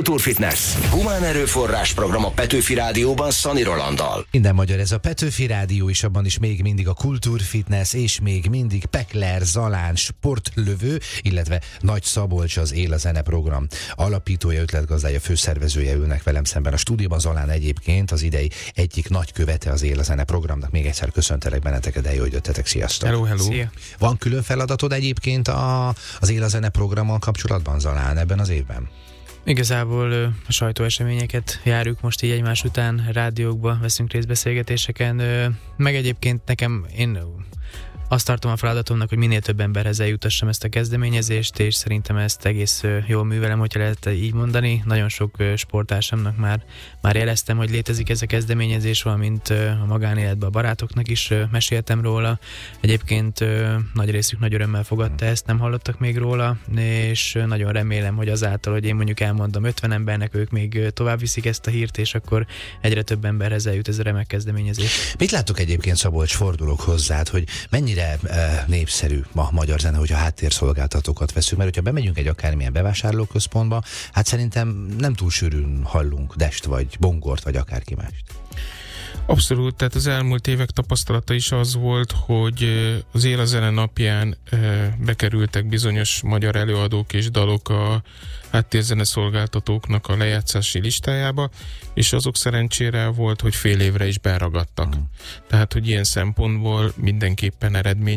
Kultúrfitness. Humán erőforrás program a Petőfi Rádióban Szani Rolanddal. Minden magyar, ez a Petőfi Rádió, és abban is még mindig a Kultúrfitness, és még mindig Pekler Zalán sportlövő, illetve Nagy Szabolcs az Él a Zene program alapítója, ötletgazdája, főszervezője ülnek velem szemben a stúdióban. Zalán egyébként az idei egyik nagykövete az Él a Zene programnak. Még egyszer köszöntelek benneteket, de jó, hogy jöttetek. Sziasztok! Hello, hello! Szia. Van külön feladatod egyébként az Él a Zene programmal kapcsolatban, Zalán, ebben az évben? Igazából a sajtóeseményeket járjuk most így egymás után, rádiókba veszünk részt beszélgetéseken, meg egyébként én azt tartom a feladatomnak, hogy minél több emberhez eljutassam ezt a kezdeményezést, és szerintem ezt egész jól művelem, hogyha lehet így mondani. Nagyon sok sportársamnak már jeleztem, hogy létezik ez a kezdeményezés, valamint a magánéletben a barátoknak is meséltem róla. Egyébként nagy részük nagy örömmel fogadta ezt, nem hallottak még róla, és nagyon remélem, hogy azáltal, hogy én mondjuk elmondom 50 embernek, ők még tovább viszik ezt a hírt, és akkor egyre több emberhez eljut ez a remek kezdeményezés. Mit látok egyébként, Szabolcs, fordulok hozzád, hogy mennyire népszerű a magyar zene, hogy a háttérszolgáltatókat veszünk, mert hogyha bemegyünk egy akármilyen bevásárlóközpontba, hát szerintem nem túl sűrűn hallunk dest, vagy bongort, vagy akárki mást. Abszolút, tehát az elmúlt évek tapasztalata is az volt, hogy az Él a Zene napján bekerültek bizonyos magyar előadók és dalok a háttérzene szolgáltatóknak a lejátszási listájába, és azok szerencsére volt, hogy fél évre is beragadtak. Tehát, hogy ilyen szempontból mindenképpen eredmény